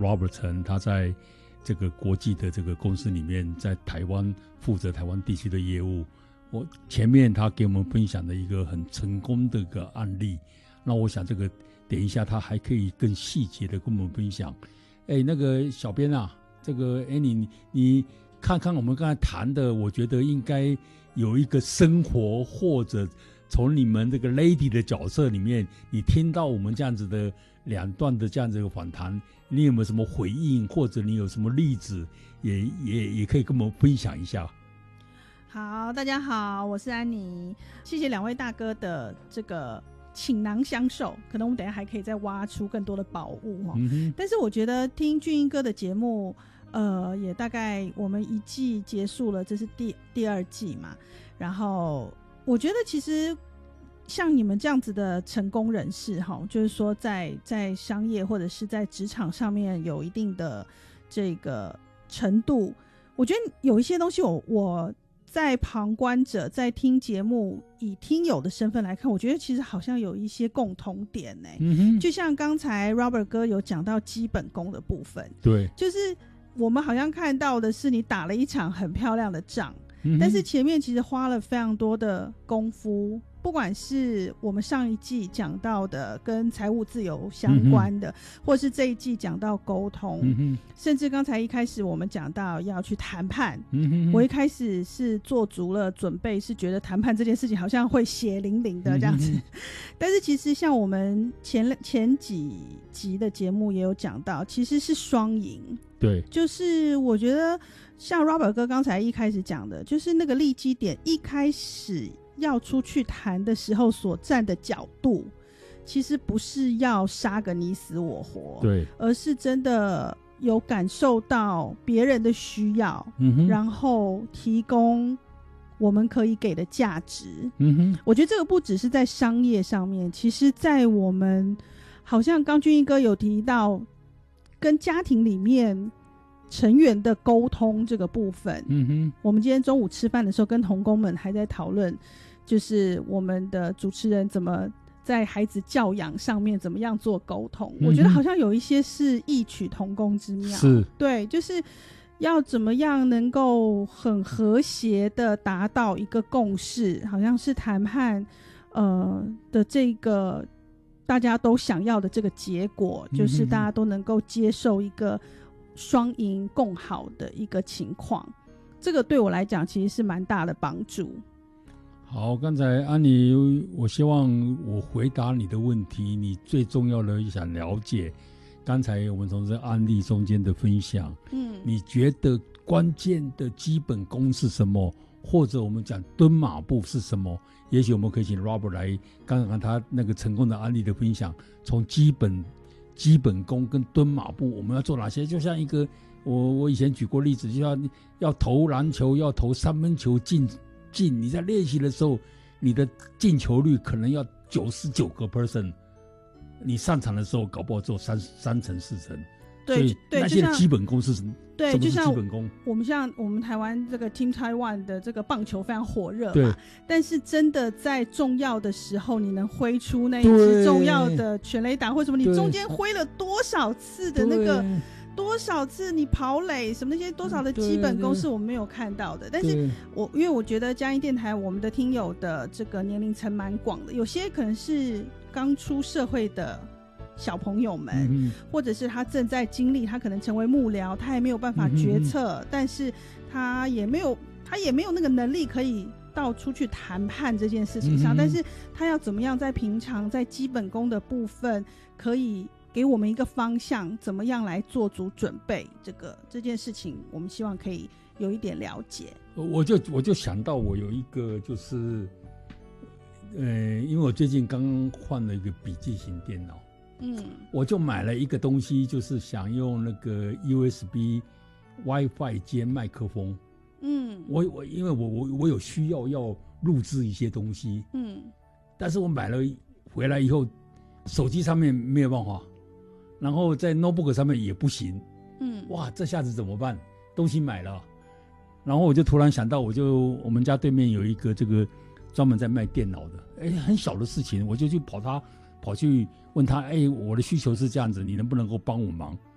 Robert 陈，他在这个国际的这个公司里面，在台湾负责台湾地区的业务。我前面他给我们分享的一个很成功的一个案例，那我想这个等一下他还可以更细节的跟我们分享。那个小编啊，这个你看看我们刚才谈的，我觉得应该有一个生活，或者从你们这个 lady 的角色里面，你听到我们这样子的两段的这样子的访谈，你有没有什么回应，或者你有什么例子，也可以跟我们分享一下。 好，大家好，我是安妮，谢谢两位大哥的这个倾囊相授，可能我们等一下还可以再挖出更多的宝物但是我觉得听俊英哥的节目，也大概我们一季结束了，这是第二季嘛。然后我觉得其实像你们这样子的成功人士就是说在商业或者是在职场上面有一定的这个程度，我觉得有一些东西我在旁观者在听节目以听友的身份来看，我觉得其实好像有一些共同点就像刚才 Robert 哥有讲到基本功的部分， 对， 就是我们好像看到的是你打了一场很漂亮的仗，但是前面其实花了非常多的功夫，不管是我们上一季讲到的跟财务自由相关的，或是这一季讲到沟通，甚至刚才一开始我们讲到要去谈判，我一开始是做足了准备，是觉得谈判这件事情好像会血淋淋的这样子，但是其实像我们前几集的节目也有讲到，其实是双赢。 对， 就是我觉得像 Robert 哥刚才一开始讲的，就是那个利基点一开始要出去谈的时候所站的角度，其实不是要杀个你死我活， 对， 而是真的有感受到别人的需要，然后提供我们可以给的价值。我觉得这个不只是在商业上面，其实在我们好像刚俊一哥有提到跟家庭里面成员的沟通这个部分，我们今天中午吃饭的时候跟同工们还在讨论，就是我们的主持人怎么在孩子教养上面怎么样做沟通，我觉得好像有一些是异曲同工之妙，是，对，就是要怎么样能够很和谐的达到一个共识，好像是谈判的这个大家都想要的这个结果，就是大家都能够接受一个双赢共好的一个情况，这个对我来讲其实是蛮大的帮助。 好，刚才安妮，我希望我回答你的问题，你最重要的想了解刚才我们从这案例中间的分享，你觉得关键的基本功是什么，或者我们讲蹲马步是什么？也许我们可以请 Robert 来刚刚他那个成功的案例的分享，从基本功跟蹲马步我们要做哪些，就像一个我以前举过例子，就像要投篮球，要投三分球进，你在练习的时候你的进球率可能要 99%， 你上场的时候搞不好只有三成4成。 对， 那些基本功是什么？ 对，就像我们台湾这个 Team Taiwan 的这个棒球非常火热嘛，但是真的在重要的时候，你能挥出那一支重要的全垒打，或什么，你中间挥了多少次的那个，多少次你跑垒什么那些多少的基本功是我们没有看到的。但是因为我觉得嘉义电台我们的听友的这个年龄层蛮广的，有些可能是刚出社会的小朋友们，或者是他正在经历，他可能成为幕僚，他也没有办法决策，但是他也没有那个能力可以到出去谈判这件事情上，但是他要怎么样在平常在基本功的部分可以给我们一个方向，怎么样来做足准备，这件事情我们希望可以有一点了解。 我就想到我有一个就是因为我最近刚换了一个笔记型电脑，我就买了一个东西，就是想用那个 USB WiFi 接麦克风。因为我有需要录制一些东西，但是我买了回来以后，手机上面没有办法，然后在 notebook 上面也不行，哇，这下子怎么办？东西买了，然后我就突然想到，我们家对面有一个这个专门在卖电脑的，很小的事情，我就去跑去问他，我的需求是这样子，你能不能够帮我忙？